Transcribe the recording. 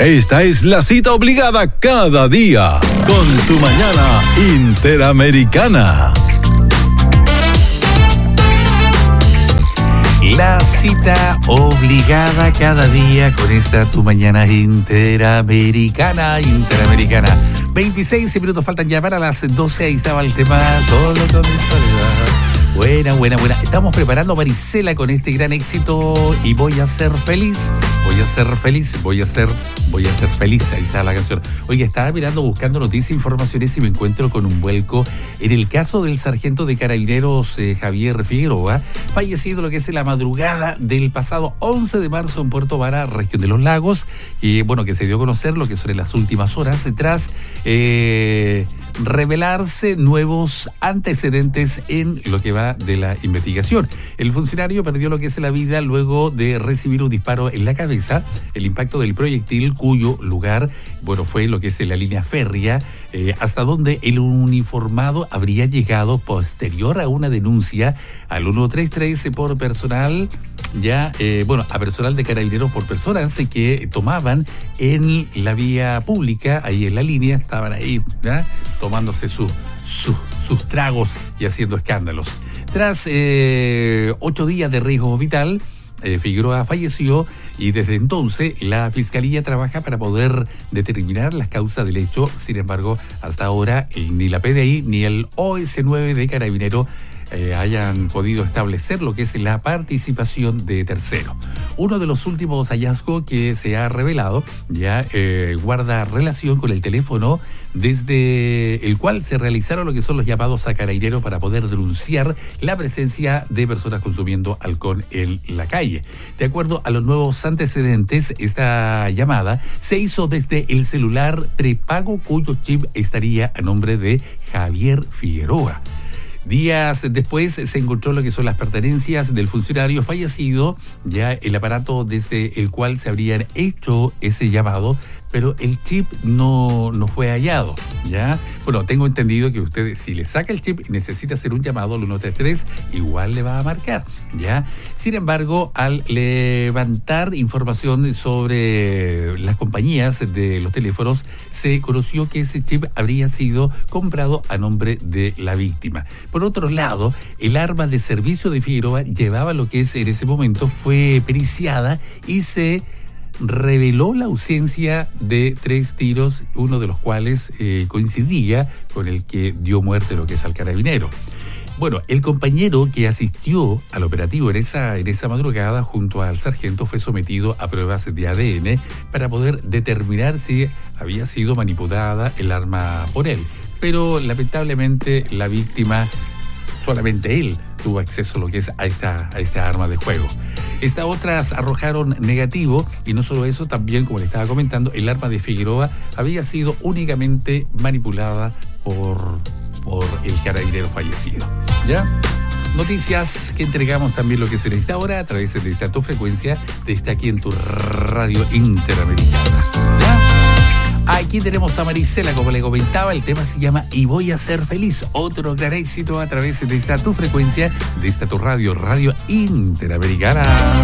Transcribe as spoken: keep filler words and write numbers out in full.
Esta es la cita obligada cada día con tu mañana interamericana. La cita obligada cada día con esta tu mañana interamericana, interamericana. veintiséis minutos faltan ya para las doce, ahí estaba el tema, todo con mi soledad. Buena, buena, buena. Estamos preparando a Marisela con este gran éxito y voy a ser feliz, voy a ser feliz, voy a ser, voy a ser feliz. Ahí está la canción. Oye, estaba mirando, buscando noticias e informaciones y me encuentro con un vuelco en el caso del sargento de carabineros eh, Javier Figueroa, fallecido lo que es en la madrugada del pasado once de marzo en Puerto Vara, región de los Lagos, y bueno, que se dio a conocer lo que son en las últimas horas tras eh, revelarse nuevos antecedentes en lo que va de la investigación. El funcionario perdió lo que es la vida luego de recibir un disparo en la cabeza, el impacto del proyectil cuyo lugar, bueno, fue lo que es en la línea férrea, eh, hasta donde el uniformado habría llegado posterior a una denuncia al ciento treinta y tres por personal, ya, eh, bueno, a personal de carabineros por personas que tomaban en la vía pública, ahí en la línea, estaban ahí, ¿ya?, tomándose su, su, sus tragos y haciendo escándalos. Tras eh, ocho días de riesgo vital, eh, Figueroa falleció y desde entonces la Fiscalía trabaja para poder determinar las causas del hecho. Sin embargo, hasta ahora eh, ni la P D I ni el O S nueve de Carabinero Eh, hayan podido establecer lo que es la participación de terceros. Uno de los últimos hallazgos que se ha revelado ya eh, guarda relación con el teléfono desde el cual se realizaron lo que son los llamados a carabineros para poder denunciar la presencia de personas consumiendo alcohol en la calle. De acuerdo a los nuevos antecedentes, esta llamada se hizo desde el celular prepago cuyo chip estaría a nombre de Javier Figueroa. Días después se encontró lo que son las pertenencias del funcionario fallecido, ya el aparato desde el cual se habrían hecho ese llamado, pero el chip no, no fue hallado, ¿ya? Bueno, tengo entendido que usted, si le saca el chip y necesita hacer un llamado al ciento treinta y tres, igual le va a marcar, ¿ya? Sin embargo, al levantar información sobre las compañías de los teléfonos, se conoció que ese chip habría sido comprado a nombre de la víctima. Por otro lado, el arma de servicio de Figueroa llevaba lo que es en ese momento, fue periciada y se reveló la ausencia de tres tiros, uno de los cuales eh, coincidía con el que dio muerte lo que es al carabinero. Bueno, el compañero que asistió al operativo en esa, en esa madrugada junto al sargento fue sometido a pruebas de A D N para poder determinar si había sido manipulada el arma por él. Pero lamentablemente la víctima, solamente él tuvo acceso a lo que es a esta, a esta arma de juego. Estas otras arrojaron negativo y no solo eso, también, como le estaba comentando, el arma de Figueroa había sido únicamente manipulada por, por el carabinero fallecido. ¿Ya? Noticias que entregamos también lo que se necesita ahora a través de esta tu frecuencia, desde aquí en tu radio interamericana. ¿Ya? Aquí tenemos a Marisela, como le comentaba, el tema se llama Y voy a ser feliz, otro gran éxito a través de esta tu frecuencia, de esta tu radio, radio interamericana.